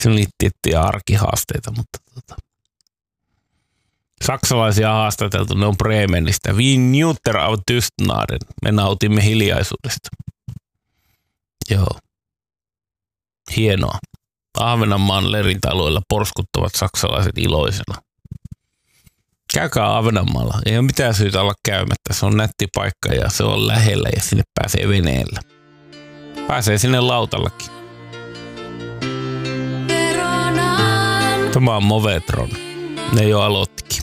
Se on niitä tiettyjä arkihaasteita, mutta saksalaisia haastateltu, ne on Bremenistä. Vi njuter av tystnaden. Me nautimme hiljaisuudesta. Joo. Hienoa. Ahvenanmaan leirintäalueella porskuttavat saksalaiset iloisena. Käykää Ahvenanmaalla. Ei ole mitään syytä olla käymättä. Se on nätti paikka ja se on lähellä ja sinne pääsee veneellä. Pääsee sinne lautallakin. Tämä on Movetron. Ne jo aloittikin.